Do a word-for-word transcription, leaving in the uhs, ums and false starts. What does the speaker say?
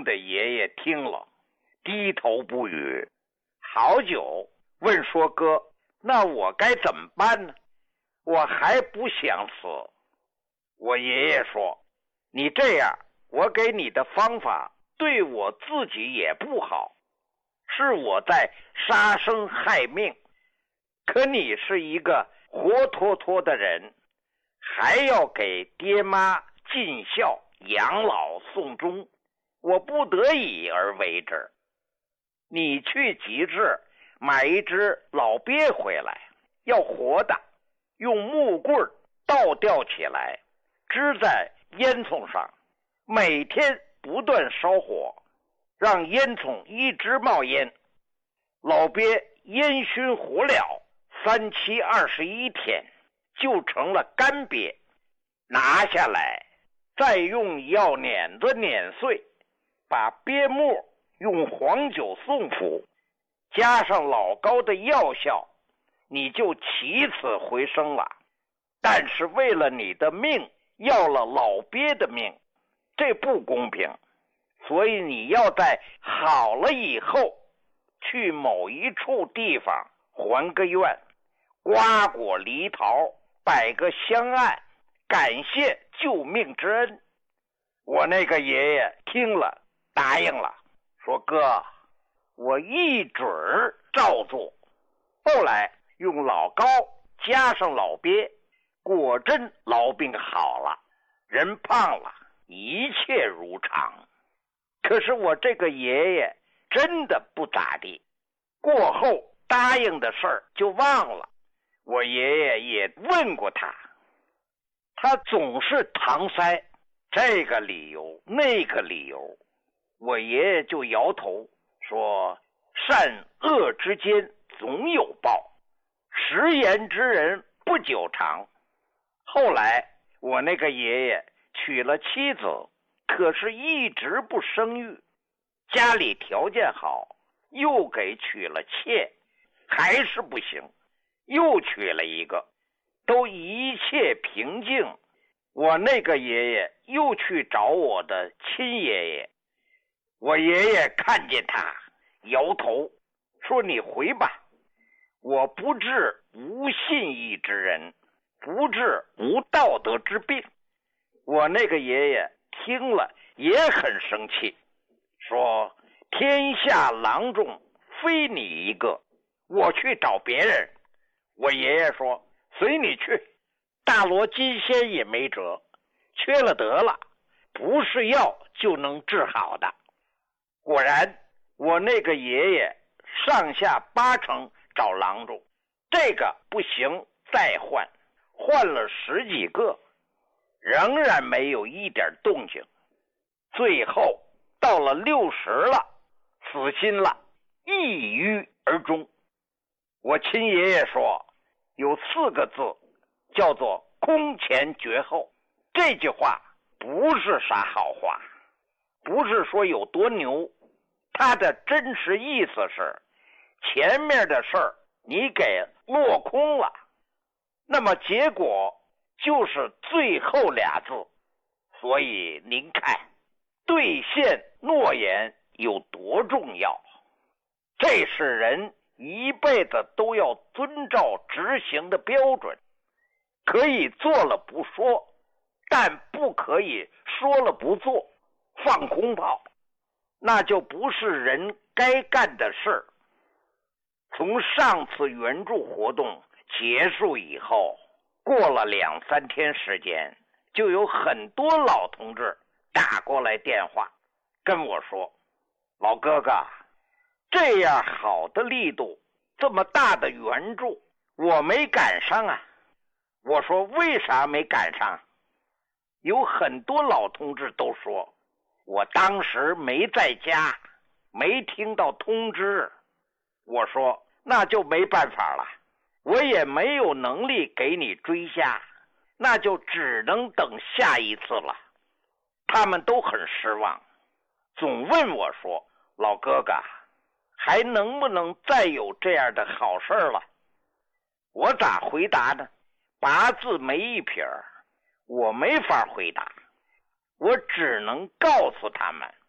的爷爷听了，低头不语，好久问说：“哥，那我该怎么办呢？我还不想死。”我爷爷说：“你这样，我给你的方法对我自己也不好，是我在杀生害命。可你是一个活脱脱的人，还要给爹妈尽孝、养老送终，我不得已而为之。你去集市买一只老鳖回来，要活的，用木棍倒吊起来，支在烟囱上，每天不断烧火，让烟囱一直冒烟。老鳖烟熏火燎，三七二十一天就成了干鳖，拿下来，再用药碾子碾碎，把鳖末用黄酒送服，加上老高的药效，你就起死回生了。但是为了你的命，要了老鳖的命，这不公平。所以你要在好了以后，去某一处地方还个愿，瓜果梨桃，摆个香案，感谢救命之恩。”我那个爷爷听了答应了，说：“哥，我一准儿照做。”后来用老高加上老鳖，果真痨病好了，人胖了，一切如常。可是我这个爷爷真的不咋地，过后答应的事儿就忘了。我爷爷也问过他，他总是搪塞这个理由那个理由。我爷爷就摇头说：“善恶之间总有报，食言之人不久长。”后来我那个爷爷娶了妻子，可是一直不生育，家里条件好，又给娶了妾，还是不行，又娶了一个，都一切平静。我那个爷爷又去找我的亲爷爷，我爷爷看见他摇头说：“你回吧，我不治无信义之人，不治无道德之病。”我那个爷爷听了也很生气，说：“天下郎中非你一个，我去找别人。”我爷爷说：“随你去，大罗金仙也没辙，缺了德了，不是药就能治好的。”果然我那个爷爷上下八成找郎中，这个不行再换，换了十几个，仍然没有一点动静。最后到了六十了，死心了，抑郁而终。我亲爷爷说有四个字叫做空前绝后，这句话不是啥好话，不是说有多牛，他的真实意思是前面的事儿你给落空了，那么结果就是最后俩字。所以您看兑现诺言有多重要，这是人一辈子都要遵照执行的标准。可以做了不说，但不可以说了不做，放空炮，那就不是人该干的事。从上次援助活动结束以后，过了两三天时间，就有很多老同志打过来电话跟我说：“老哥哥，这样好的力度，这么大的援助，我没赶上啊。”我说：“为啥没赶上？”有很多老同志都说：“我当时没在家，没听到通知。”我说：“那就没办法了，我也没有能力给你追加，那就只能等下一次了。”他们都很失望，总问我说：“老哥哥，还能不能再有这样的好事了？”我咋回答呢？八字没一撇，我没法回答，我只能告诉他们，